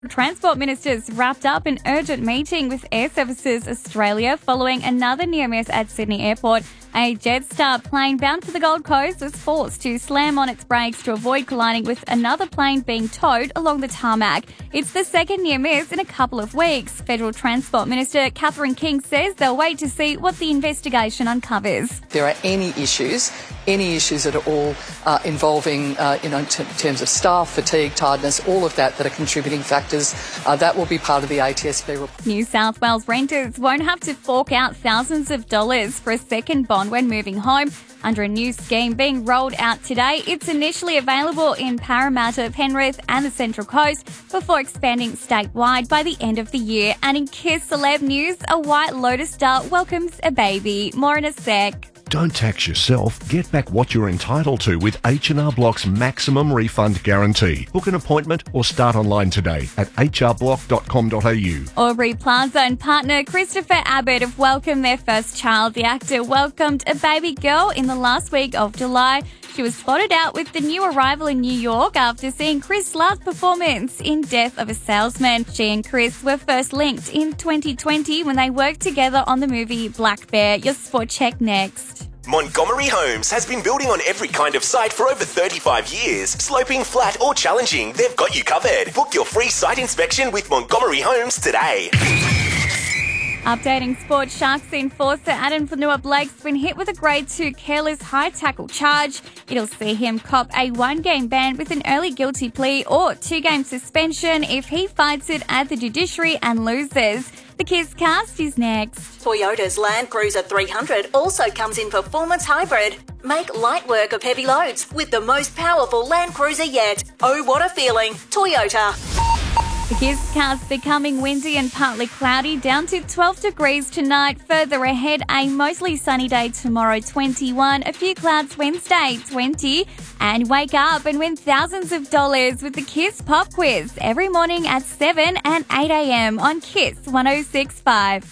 Transport ministers wrapped up an urgent meeting with Air Services Australia following another near miss at Sydney Airport. A Jetstar plane bound for the Gold Coast was forced to slam on its brakes to avoid colliding with another plane being towed along the tarmac. It's the second near miss in a couple of weeks. Federal Transport Minister Catherine King says they'll wait to see what the investigation uncovers. If there are any issues at all involving, in terms of staff, fatigue, tiredness, all of that are contributing factors, that will be part of the ATSB report. New South Wales renters won't have to fork out thousands of dollars for a second bond when moving home. Under a new scheme being rolled out today, it's initially available in Parramatta, Penrith and the Central Coast before expanding statewide by the end of the year. And in Kiss Celeb News, a White Lotus star welcomes a baby. More in a sec. Don't tax yourself. Get back what you're entitled to with H&R Block's maximum refund guarantee. Book an appointment or start online today at hrblock.com.au. Aubrey Plaza and partner Christopher Abbott have welcomed their first child. The actor welcomed a baby girl in the last week of July. She was spotted out with the new arrival in New York after seeing Chris' last performance in Death of a Salesman. She and Chris were first linked in 2020 when they worked together on the movie Black Bear. Your sport check next. Montgomery Homes has been building on every kind of site for over 35 years. Sloping, flat or challenging, they've got you covered. Book your free site inspection with Montgomery Homes today. Updating sports, Sharks enforcer Adam Fanua-Blake's been hit with a Grade 2 careless high tackle charge. It'll see him cop a 1-game ban with an early guilty plea or 2-game suspension if he fights it at the judiciary and loses. The Kiss Cast is next. Toyota's Land Cruiser 300 also comes in performance hybrid. Make light work of heavy loads with the most powerful Land Cruiser yet. Oh, what a feeling. Toyota. The Kiss Cast becoming windy and partly cloudy, down to 12 degrees tonight. Further ahead, a mostly sunny day tomorrow, 21. A few clouds Wednesday, 20. And wake up and win thousands of dollars with the Kiss Pop Quiz every morning at 7 and 8 a.m. on Kiss 106.5.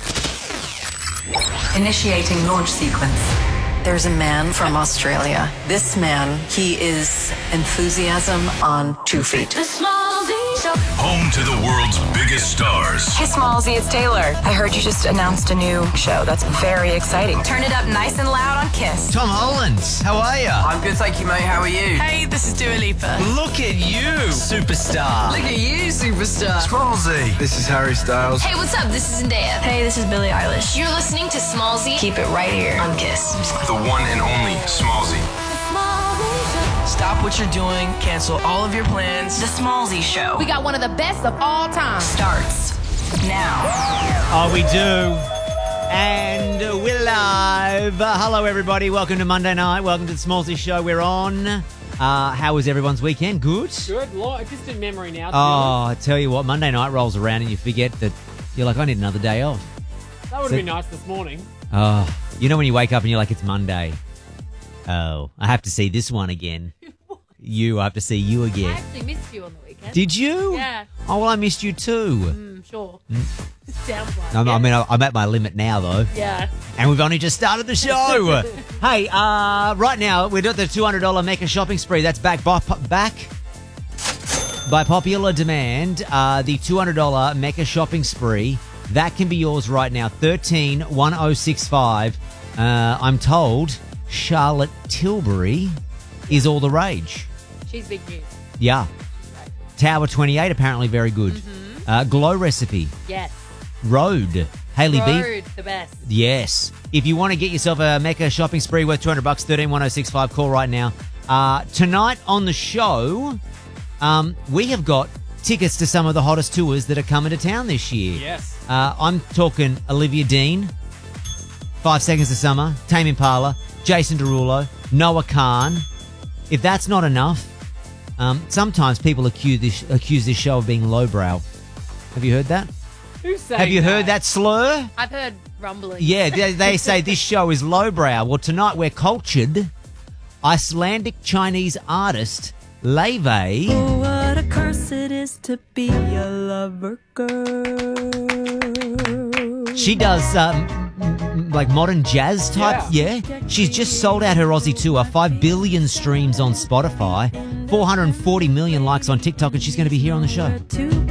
Initiating launch sequence. There's a man from Australia. This man, he is enthusiasm on 2 feet. Home to the world's biggest stars. Hey, Smallsy, it's Taylor. I heard you just announced a new show. That's very exciting. Turn it up nice and loud on Kiss. Tom Hollands, how are you? I'm good, thank you, mate. How are you? Hey, this is Dua Lipa. Look at you, superstar. Look at you, superstar. Smallsy. This is Harry Styles. Hey, what's up? This is Zendaya. Hey, this is Billie Eilish. You're listening to Smallsy. Keep it right here on Kiss. The one and only Smallsy. Stop what you're doing. Cancel all of your plans. The Smallsy Show. We got one of the best of all time. Starts now. Oh, we do. And we're live. Hello, everybody. Welcome to Monday night. Welcome to the Smallsy Show. We're on. How was everyone's weekend? Good? Good. Just in memory now. Oh, I tell you what, Monday night rolls around and you forget that you're like, I need another day off. That would have been nice this morning. Oh, you know when you wake up and you're like, it's Monday. Oh, I have to see this one again. I have to see you again. I actually missed you on the weekend. Did you? Yeah. Oh, well, I missed you too. Sure. Sounds like I mean, I'm at my limit now, though. Yeah. And we've only just started the show. Hey, right now, we're doing the $200 Mecca shopping spree. That's back by popular demand. The $200 Mecca shopping spree, that can be yours right now. 131065. I'm told Charlotte Tilbury is all the rage. She's big news. Yeah. Tower 28, apparently very good. Mm-hmm. Glow Recipe. Yes. Road. Hailey B. Road, the best. Yes. If you want to get yourself a Mecca shopping spree worth $200, 131065, call right now. Tonight on the show, we have got tickets to some of the hottest tours that are coming to town this year. Yes. I'm talking Olivia Dean, 5 Seconds of Summer, Tame Impala, Jason Derulo, Noah Khan. If that's not enough, sometimes people accuse this show of being lowbrow. Have you heard that? Who's saying Have you heard that slur? I've heard rumbling. Yeah, they say this show is lowbrow. Well, tonight we're cultured. Icelandic Chinese artist Leve. Oh, what a curse it is to be a lover girl. She does like modern jazz type. Yeah. She's just sold out her Aussie tour. 5 billion streams on Spotify, 440 million likes on TikTok, and she's going to be here on the show.